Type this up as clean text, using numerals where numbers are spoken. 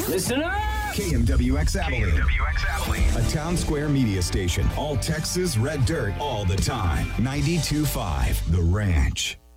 Listen up! KMWX Abilene. A town square media station. All Texas red dirt all the time. 92.5 The Ranch.